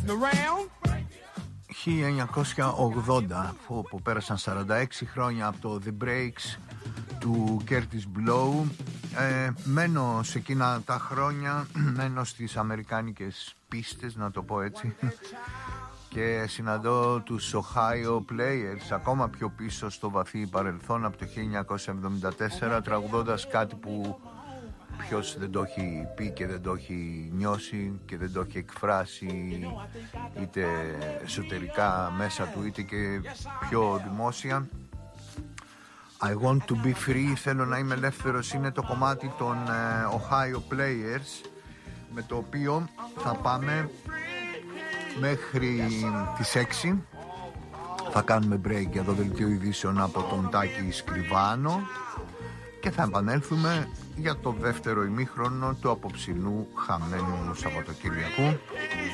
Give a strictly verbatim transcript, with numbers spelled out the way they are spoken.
χίλια εννιακόσια ογδόντα, που πέρασαν σαράντα έξι χρόνια από το The Breaks του Curtis Blow. ε, Μένω σε εκείνα τα χρόνια, μένω στις αμερικάνικες πίστες, να το πω έτσι, και συναντώ τους Ohio Players ακόμα πιο πίσω στο βαθύ παρελθόν, από το χίλια εννιακόσια εβδομήντα τέσσερα, τραγουδώντας κάτι που ποιος δεν το έχει πει και δεν το έχει νιώσει και δεν το έχει εκφράσει, είτε εσωτερικά μέσα του είτε και πιο δημόσια. I want to be free, θέλω να είμαι ελεύθερος, είναι το κομμάτι των uh, Ohio Players, με το οποίο θα πάμε μέχρι τις έξι. Θα κάνουμε break για το δελτίο ειδήσεων από τον Τάκη Σκριβάνο και θα επανέλθουμε για το δεύτερο ημίχρονο του απόψινού χαμένου Σαββατοκύριακου.